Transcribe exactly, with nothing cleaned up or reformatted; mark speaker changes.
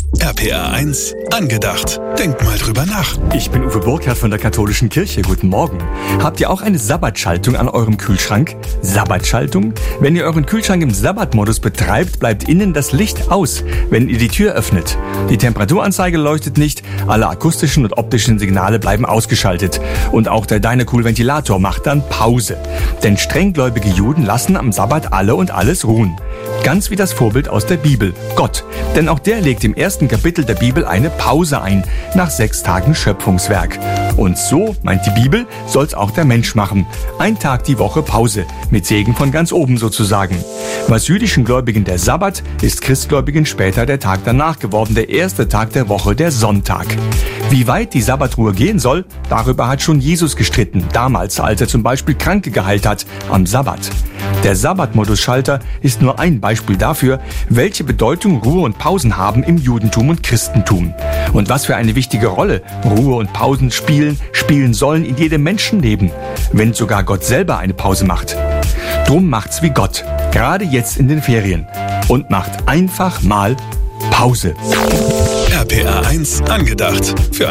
Speaker 1: R P R eins angedacht. Denk mal drüber nach.
Speaker 2: Ich bin Uwe Burkhardt von der Katholischen Kirche. Guten Morgen. Habt ihr auch eine Sabbatschaltung an eurem Kühlschrank? Sabbatschaltung? Wenn ihr euren Kühlschrank im Sabbatmodus betreibt, bleibt innen das Licht aus, wenn ihr die Tür öffnet. Die Temperaturanzeige leuchtet nicht, alle akustischen und optischen Signale bleiben ausgeschaltet. Und auch der Dynacool-Ventilator macht dann Pause. Denn strenggläubige Juden lassen am Sabbat alle und alles ruhen. Ganz wie das Vorbild aus der Bibel, Gott. Denn auch der legt im ersten Kapitel der Bibel eine Pause ein, nach sechs Tagen Schöpfungswerk. Und so, meint die Bibel, soll's auch der Mensch machen. Ein Tag die Woche Pause, mit Segen von ganz oben sozusagen. Was jüdischen Gläubigen der Sabbat, ist Christgläubigen später der Tag danach geworden, der erste Tag der Woche, der Sonntag. Wie weit die Sabbatruhe gehen soll, darüber hat schon Jesus gestritten, damals, als er zum Beispiel Kranke geheilt hat, am Sabbat. Der Sabbatmodusschalter ist nur ein Beispiel dafür, welche Bedeutung Ruhe und Pausen haben im Judentum und Christentum. Und was für eine wichtige Rolle Ruhe und Pausen spielen, spielen sollen in jedem Menschenleben, wenn sogar Gott selber eine Pause macht. Drum macht's wie Gott, gerade jetzt in den Ferien, und macht einfach mal Pause.
Speaker 1: R P R eins angedacht. Für